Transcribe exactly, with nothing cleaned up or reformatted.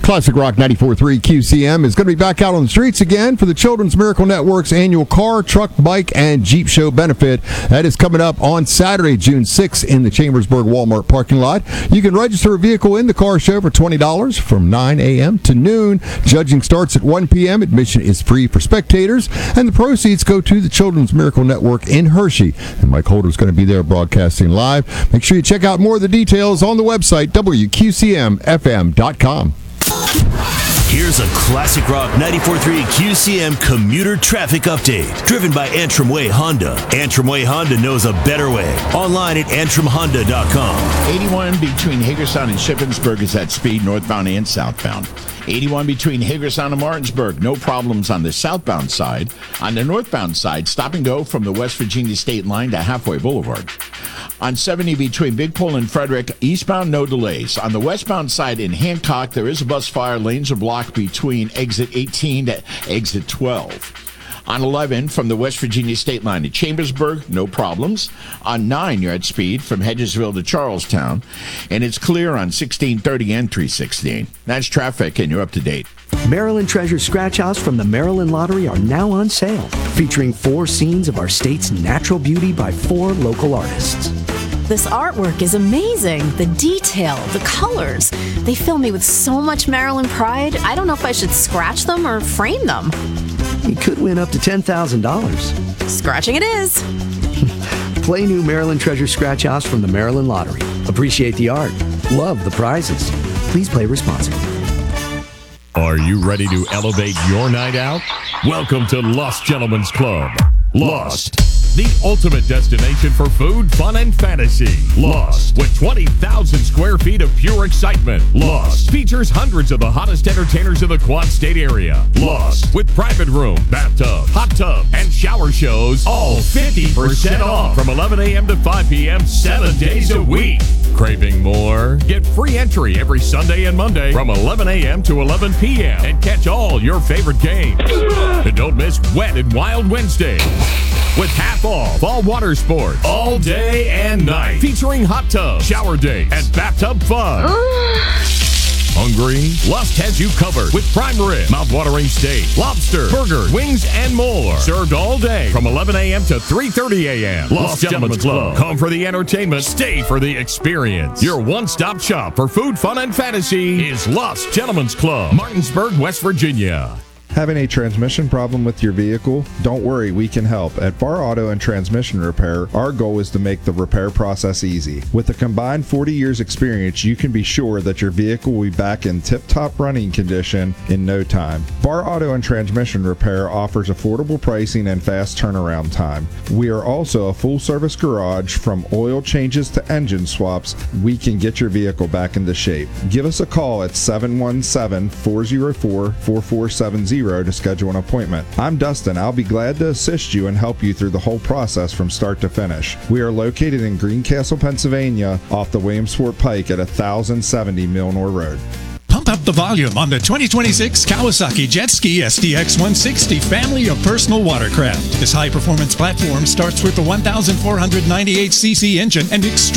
Classic Rock ninety-four point three Q C M is going to be back out on the streets again for the Children's Miracle Network's annual car, truck, bike, and Jeep show benefit. That is coming up on Saturday, June sixth in the Chambersburg Walmart parking lot. You can register a vehicle in the car show for twenty dollars from nine a.m. to noon. Judging starts at one p.m. Admission is free for spectators, and the proceeds go to the Children's Miracle Network in Hershey. And Mike Holder is going to be there broadcasting live. Make sure you check out more of the details on the website, W Q C M F M dot com. Here's a Classic Rock ninety-four point three Q C M commuter traffic update, driven by Antrim Way Honda. Antrim Way Honda knows a better way. Online at antrim honda dot com. eighty-one between Hagerstown and Shippensburg is at speed, northbound and southbound. eighty-one between Hagerstown and Martinsburg, no problems on the southbound side. On the northbound side, stop and go from the West Virginia state line to Halfway Boulevard. On seventy between Big Pole and Frederick, eastbound, no delays. On the westbound side in Hancock, there is a bus fire. Lanes are blocked between exit eighteen to exit twelve. On eleven, from the West Virginia state line to Chambersburg, no problems. On nine, you're at speed from Hedgesville to Charlestown. And it's clear on sixteen thirty and three sixteen. That's traffic, and you're up to date. Maryland Treasure Scratch House from the Maryland Lottery are now on sale, featuring four scenes of our state's natural beauty by four local artists. This artwork is amazing. The detail, the colors, they fill me with so much Maryland pride. I don't know if I should scratch them or frame them. You could win up to ten thousand dollars. Scratching it is. Play new Maryland Treasure Scratch House from the Maryland Lottery. Appreciate the art. Love the prizes. Please play responsibly. Are you ready to elevate your night out? Welcome to Lost Gentlemen's Club. Lost, the ultimate destination for food, fun, and fantasy. Lost, with twenty thousand square feet of pure excitement. Lost features hundreds of the hottest entertainers in the Quad State area. Lost, with private room, bathtub, hot tub, and shower shows, all fifty percent off from eleven a.m. to five p.m. seven days a week. Craving more? Get free entry every Sunday and Monday from eleven a.m. to eleven p.m. and catch all your favorite games. And don't miss Wet and Wild Wednesday with half off all water sports all day and night, featuring hot tub, shower days, and bathtub fun. Hungry? Lust has you covered with prime rib, mouth-watering steak, lobster, burgers, wings, and more. Served all day from eleven a.m. to three thirty a.m. Lost Gentlemen's Club. Come for the entertainment, stay for the experience. Your one-stop shop for food, fun, and fantasy is Lost Gentlemen's Club, Martinsburg, West Virginia. Having a transmission problem with your vehicle? Don't worry, we can help. At Bar Auto and Transmission Repair, our goal is to make the repair process easy. With a combined forty years experience, you can be sure that your vehicle will be back in tip-top running condition in no time. Bar Auto and Transmission Repair offers affordable pricing and fast turnaround time. We are also a full-service garage. From oil changes to engine swaps, we can get your vehicle back into shape. Give us a call at seven one seven, four zero four, four four seven zero to schedule an appointment. I'm Dustin. I'll be glad to assist you and help you through the whole process from start to finish. We are located in Greencastle, Pennsylvania, off the Williamsport Pike at one thousand seventy Milnor Road. Pump up the volume on the twenty twenty-six Kawasaki Jet Ski S D X one sixty family of personal watercraft. This high-performance platform starts with the one thousand four hundred ninety-eight c c engine and extreme